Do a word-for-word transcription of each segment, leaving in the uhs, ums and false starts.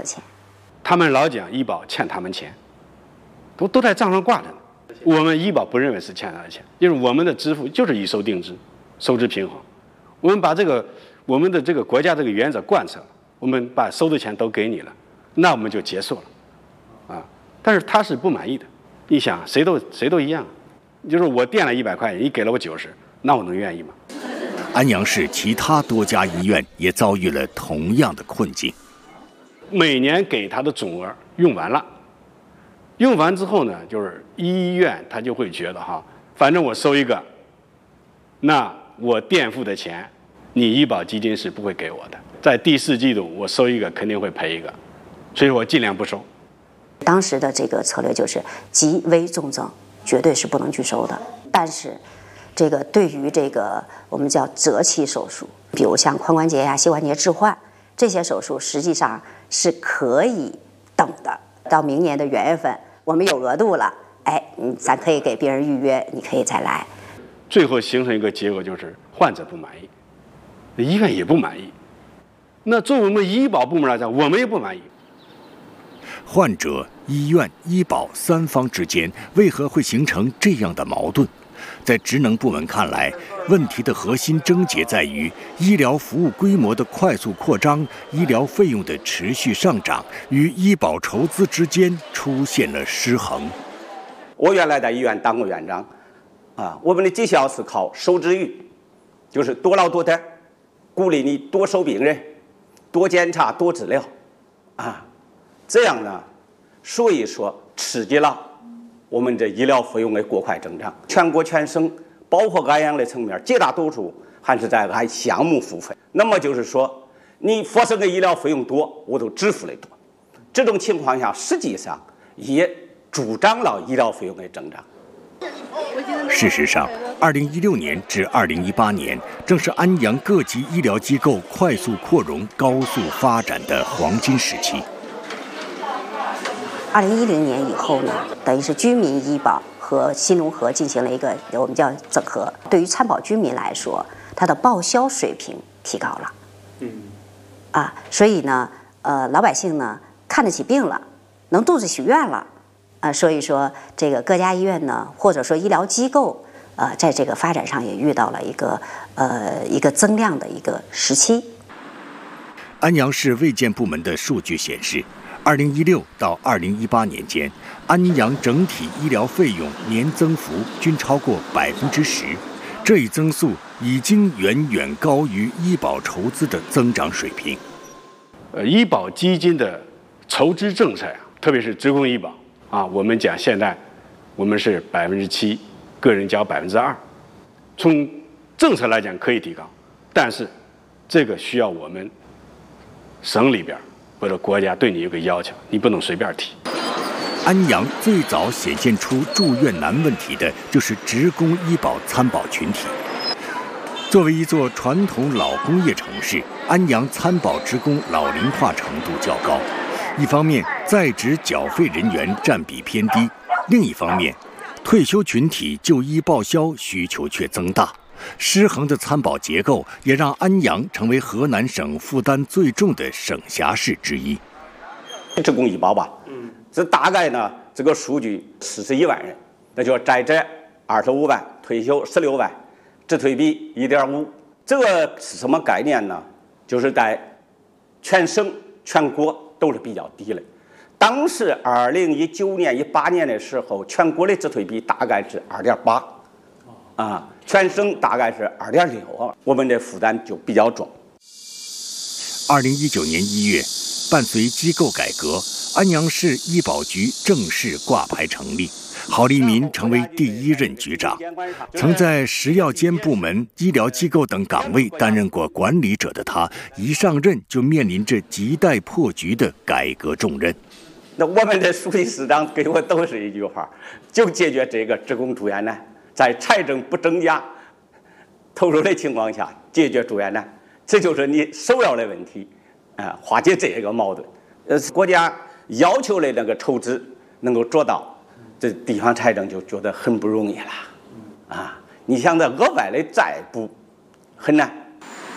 的钱？ 他们老讲医保欠他们钱，都都在账上挂着呢。我们医保不认为是欠他的钱，因为我们的支付就是以收定支，收支平衡。我们把这个我们的这个国家这个原则贯彻了，我们把收的钱都给你了，那我们就结束了，啊！但是他是不满意的。你想，谁都谁都一样，就是我垫了一百块，你给了我九十，那我能愿意吗？ 安阳市其他多家医院也遭遇了同样的困境， 每年给他的总额用完了。用完之后呢，就是医院他就会觉得哈，反正我收一个，那我垫付的钱，你医保基金是不会给我的。在第四季度我收一个肯定会赔一个，所以我尽量不收。 当时的这个策略就是急危重症绝对是不能拒收的，但是这个对于这个我们叫择期手术，比如像髋关节呀、膝关节置换这些手术，实际上是可以等的。到明年的元月份，我们有额度了，哎，嗯，咱可以给病人预约，你可以再来。 最后形成一个结果就是患者不满意，医院也不满意。那作为我们医保部门来讲，我们也不满意。 患者、医院、医保三方之间为何会形成这样的矛盾？在职能部门看来，问题的核心症结在于医疗服务规模的快速扩张、医疗费用的持续上涨与医保筹资之间出现了失衡。 我原来在医院当过院长，啊，我们的绩效是靠收治率，就是多劳多得，鼓励你多收病人、多检查、多治疗，啊，这样呢，所以说刺激了我们这医疗费用的过快增长。全国全省包括安阳的层面，绝大多数还是在按项目付费。那么就是说，你发生的医疗费用多，我都支付的多。这种情况下，实际上也助长了医疗费用的增长。 事实上，二零一六年至二零一八年正是安阳各级医疗机构快速扩容、高速发展的黄金时期。 二零一零年以后呢，等于是居民医保和新农合进行了一个我们叫整合。对于参保居民来说，它的报销水平提高了，嗯，啊，所以呢，呃，老百姓呢看得起病了，能住得起院了，啊、呃，所以说这个各家医院呢，或者说医疗机构，呃，在这个发展上也遇到了一个呃一个增量的一个时期。 安阳市卫健部门的数据显示，二零一六到二零一八年间，安阳整体医疗费用年增幅均超过百分之十，这一增速已经远远高于医保筹资的增长水平。 呃，医保基金的筹资政策呀，特别是职工医保啊，我们讲现在我们是百分之七，个人交百分之二，从政策来讲可以提高，但是这个需要我们省里边或者国家对你有个要求，你不能随便提。 安阳最早显现出住院难问题的就是职工医保参保群体。作为一座传统老工业城市，安阳参保职工老龄化程度较高。一方面，在职缴费人员占比偏低；另一方面，退休群体就医报销需求却增大。失衡的参保结构也让安阳成为河南省负担最重的省辖市之一。 职工医保吧，嗯，这大概呢，这个数据四十一万人，那就在职二十五万，退休十六万，职退比一点五。这个是什么概念呢？就是在全省全国都是比较低的。当时二零一九年、一八年的时候，全国的职退比大概是二点八。啊，全省大概是二点六，我们的负担就比较重。 二零一九年一月，伴随机构改革，安阳市医保局正式挂牌成立，郝立民成为第一任局长。曾在食药监部门、医疗机构等岗位担任过管理者的他，一上任就面临着亟待破局的改革重任。 那我们的书记市长给我都是一句话，就解决这个职工住院难。在财政不增加投入的情况下解决住院难，这就是你首要的问题啊，化解这个矛盾。呃，国家要求的那个筹资能够做到，这地方财政就觉得很不容易了啊！你想在额外的再补很难。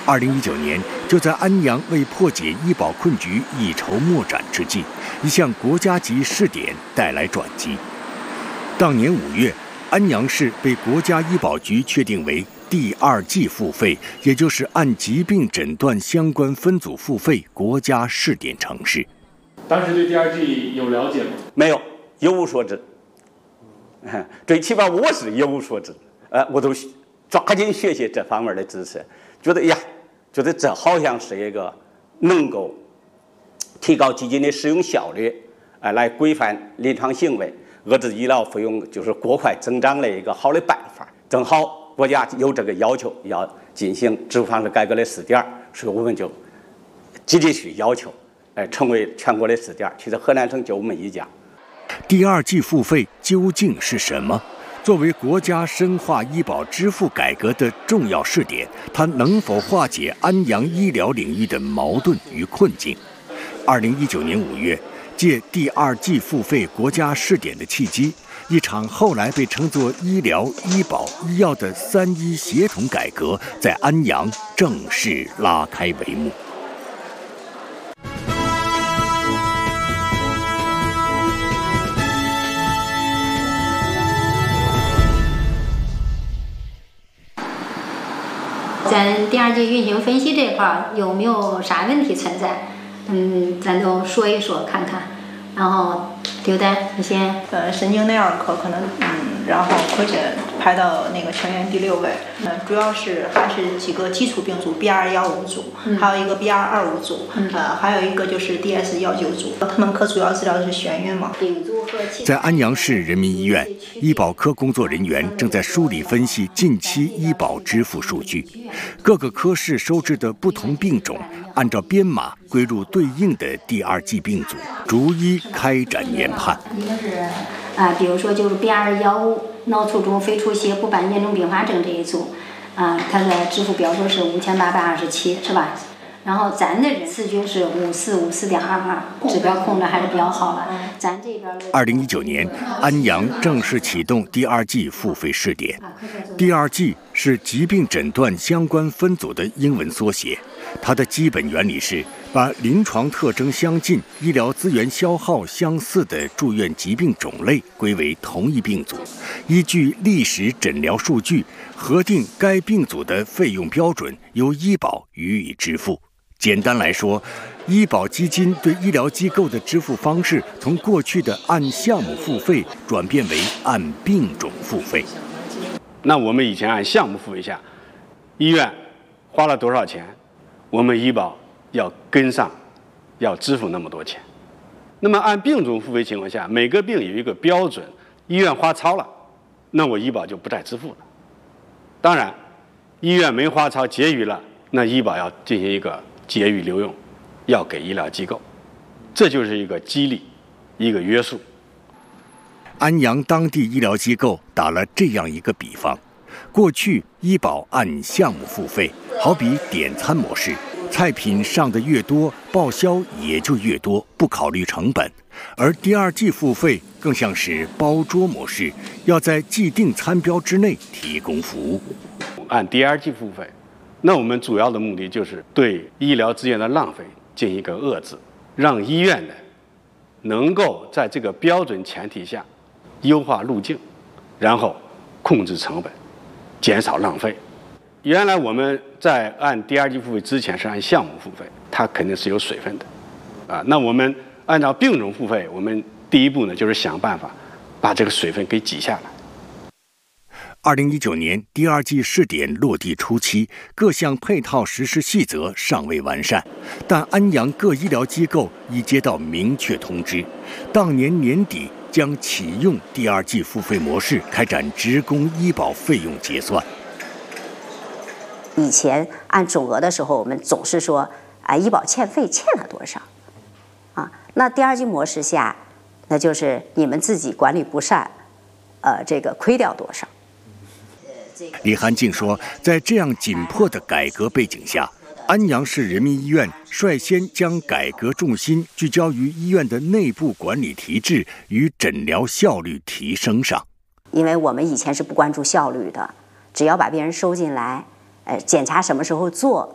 二零一九年，就在安阳为破解医保困局一筹莫展之际，一项国家级试点带来转机。当年五月，安阳市被国家医保局确定为第二季付费，也就是按疾病诊断相关分组付费国家试点城市。 当时对第二季有了解吗？ 没有，一无所知。最起码我是一无所知。呃，我都抓紧学习这方面的知识，觉得呀，觉得这好像是一个能够提高基金的使用效率，呃，来规范临床行为、遏制医疗费用就是过快增长的一个好的办法。正好国家有这个要求，要进行支付方式改革的试点，所以我们就积极去要求，呃，成为全国的试点。其实河南省就我们一家。 第二季付费究竟是什么？作为国家深化医保支付改革的重要试点，它能否化解安阳医疗领域的矛盾与困境？二零一九年五月，借第二季付费国家试点的契机，一场后来被称作医疗、医保、医药的三医协同改革，在安阳正式拉开帷幕。 咱第二季运行分析这块儿有没有啥问题存在？嗯，咱都说一说看看。然后刘丹，你先。 呃，神经内耳科可能嗯，然后科诊排到那个全院第六位。嗯、呃，主要是还是几个基础病组 B 二幺五组，嗯、还有一个 B 二二五组，嗯、呃，还有一个就是 D S 幺九组。他们科主要治疗的是眩晕嘛。 在安阳市人民医院，医保科工作人员正在梳理分析近期医保支付数据，各个科室收治的不同病种，按照编码归入对应的第二季病组，逐一开展研判。 一个是啊，比如说就是 B 二幺五脑卒中非出血不伴严重并发症这一组，啊，它的支付标准是五千八百二十七，是吧？然后咱的次均是五四五四点二二，指标控制还是比较好的。咱这边二零一九年，安阳正式启动第二季付费试点。第二季是疾病诊断相关分组的英文缩写，它的基本原理是把临床特征相近、医疗资源消耗相似的住院疾病种类归为同一病组，依据历史诊疗数据核定该病组的费用标准，由医保予以支付。简单来说，医保基金对医疗机构的支付方式从过去的按项目付费转变为按病种付费。 那我们以前按项目付一下，医院花了多少钱，我们医保要跟上，要支付那么多钱。那么按病种付费情况下，每个病有一个标准，医院花超了，那我医保就不再支付了。当然，医院没花超结余了，那医保要进行一个结余留用，要给医疗机构，这就是一个激励，一个约束。 安阳当地医疗机构打了这样一个比方：过去医保按项目付费，好比点餐模式，菜品上的越多，报销也就越多，不考虑成本；而第二季付费更像是包桌模式，要在既定餐标之内提供服务。 按第二季付费，那我们主要的目的就是对医疗资源的浪费进行一个遏制，让医院呢能够在这个标准前提下优化路径，然后控制成本，减少浪费。原来我们在按第二季付费之前是按项目付费，它肯定是有水分的，啊，那我们按照病种付费，我们第一步呢就是想办法把这个水分给挤下来。 二零一九年第二季试点落地初期，各项配套实施细则尚未完善，但安阳各医疗机构已接到明确通知，当年年底将启用第二季付费模式，开展职工医保费用结算。 以前按总额的时候，我们总是说，啊，医保欠费欠了多少，啊，那第二季模式下，那就是你们自己管理不善，呃，这个亏掉多少。 李涵静说，在这样紧迫的改革背景下，安阳市人民医院率先将改革重心聚焦于医院的内部管理体制与诊疗效率提升上。 因为我们以前是不关注效率的，只要把病人收进来，呃，检查什么时候做，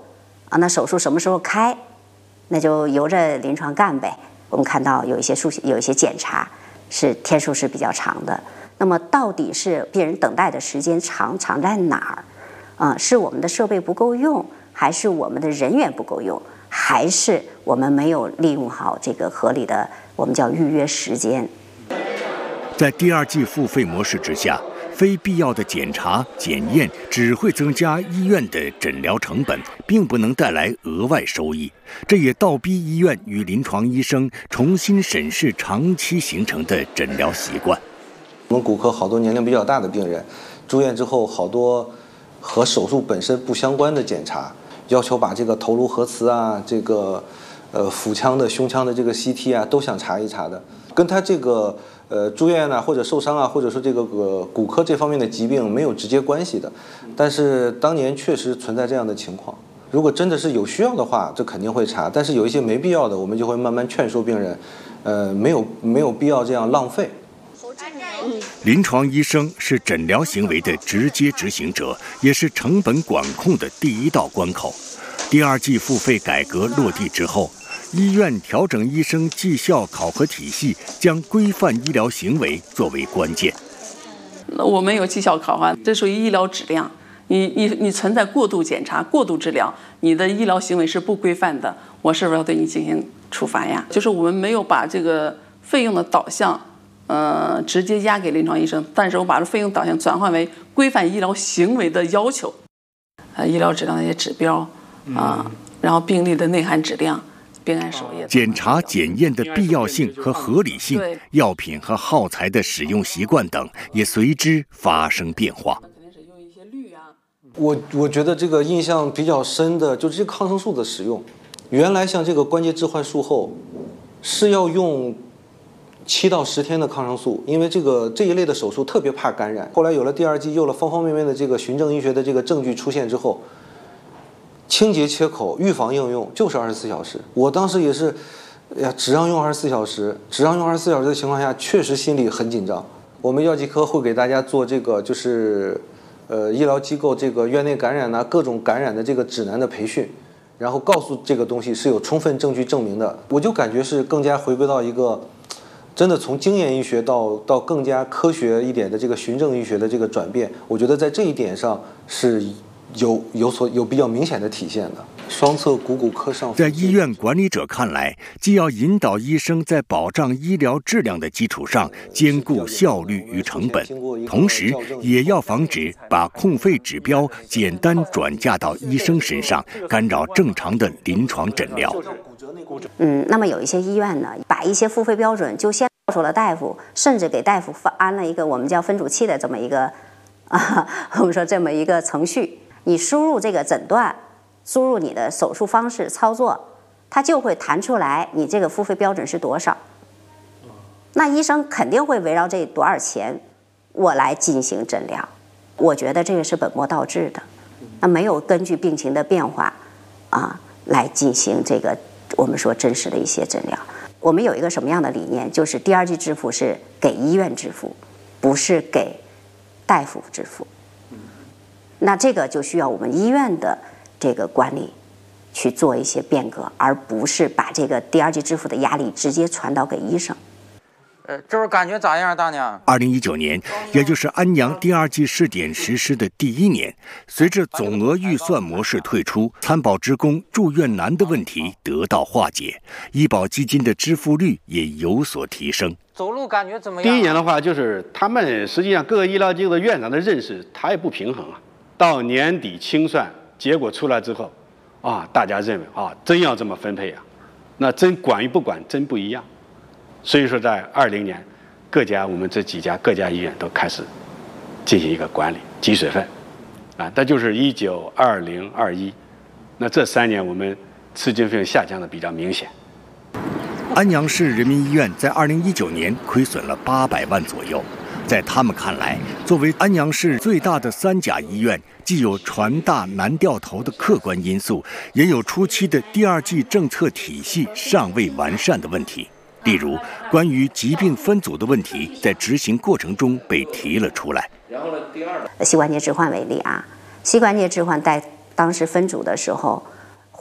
啊，那手术什么时候开，那就由着临床干呗。我们看到有一些术有一些检查是天数是比较长的，那么到底是病人等待的时间长长在哪儿？啊、呃，是我们的设备不够用，还是我们的人员不够用，还是我们没有利用好这个合理的我们叫预约时间？ 在第二季付费模式之下，非必要的检查检验只会增加医院的诊疗成本，并不能带来额外收益。这也倒逼医院与临床医生重新审视长期形成的诊疗习惯。 我们骨科好多年龄比较大的病人，住院之后好多和手术本身不相关的检查，要求把这个头颅核磁啊，这个呃腹腔的、胸腔的这个 C T 啊，都想查一查的，跟他这个呃住院啊，或者受伤啊，或者说这个呃骨科这方面的疾病没有直接关系的。但是当年确实存在这样的情况。如果真的是有需要的话，这肯定会查。但是有一些没必要的，我们就会慢慢劝说病人，呃，没有没有必要这样浪费。 临床医生是诊疗行为的直接执行者，也是成本管控的第一道关口。第二季付费改革落地之后，医院调整医生绩效考核体系，将规范医疗行为作为关键。 我们有绩效考核，这属于医疗质量。你你你存在过度检查、过度治疗，你的医疗行为是不规范的，我是不是要对你进行处罚呀？就是我们没有把这个费用的导向，呃，直接压给临床医生，但是我把这费用导向转换为规范医疗行为的要求，呃，医疗质量的一些指标啊、呃，然后病例的内涵质量。病案首页检查检验的必要性和合理性，药品和耗材的使用习惯等也随之发生变化。 我我觉得这个印象比较深的就是这个抗生素的使用，原来像这个关节置换术后是要用七到十天的抗生素，因为这个这一类的手术特别怕感染。后来有了第二季，有了方方面面的这个循证医学的这个证据出现之后，清洁切口预防应用就是二十四小时。我当时也是，哎呀，只让用二十四小时，只让用二十四小时的情况下，确实心里很紧张。我们药剂科会给大家做这个，就是呃医疗机构这个院内感染呐、啊、各种感染的这个指南的培训，然后告诉这个东西是有充分证据证明的。我就感觉是更加回归到一个真的从经验医学到到更加科学一点的这个循证医学的这个转变。我觉得在这一点上是有有所有比较明显的体现的。双侧股骨科上， 在医院管理者看来，既要引导医生在保障医疗质量的基础上兼顾效率与成本，同时也要防止把控费指标简单转嫁到医生身上，干扰正常的临床诊疗。 嗯，那么有一些医院呢，把一些付费标准就先告诉了大夫，甚至给大夫安了一个我们叫分组器的这么一个啊，我们说这么一个程序。你输入这个诊断，输入你的手术方式操作，它就会弹出来你这个付费标准是多少。那医生肯定会围绕这多少钱，我来进行诊疗。我觉得这个是本末倒置的，那没有根据病情的变化啊来进行这个我们说真实的一些诊疗。我们有一个什么样的理念，就是第二季支付是给医院支付，不是给大夫支付。那这个就需要我们医院的这个管理去做一些变革，而不是把这个第二季支付的压力直接传导给医生。 呃，这会儿感觉咋样，大娘？ 二零一九年，也就是安阳第二季试点实施的第一年，随着总额预算模式退出，参保职工住院难的问题得到化解，医保基金的支付率也有所提升。 走路感觉怎么样？ 第一年的话，就是他们实际上各个医疗机构的院长的认识，他也不平衡啊。到年底清算结果出来之后，啊，大家认为啊，真要这么分配啊，那真管与不管真不一样。所以说，在二零年，各家我们这几家各家医院都开始进行一个管理积水分，啊，那就是一九、二零、二一，那这三年我们吃经费用下降的比较明显。 安阳市人民医院在二零一九年亏损了八百万左右。在他们看来，作为安阳市最大的三甲医院，既有船大难掉头的客观因素，也有初期的第二季政策体系尚未完善的问题。例如，关于疾病分组的问题，在执行过程中被提了出来。 然后呢，第二，膝关节置换为例啊，膝关节置换在当时分组的时候，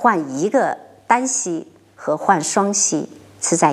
换一个单膝和换双膝是在